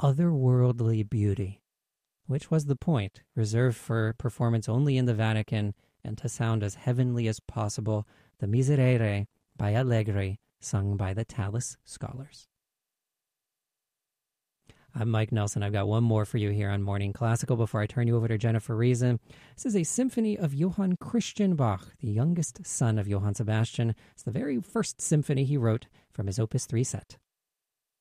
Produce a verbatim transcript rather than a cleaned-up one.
otherworldly beauty, which was the point, reserved for performance only in the Vatican and to sound as heavenly as possible, the Miserere by Allegri, sung by the Tallis Scholars. I'm Mike Nelson. I've got one more for you here on Morning Classical before I turn you over to Jennifer Reason. This is a symphony of Johann Christian Bach, the youngest son of Johann Sebastian. It's the very first symphony he wrote from his Opus three set.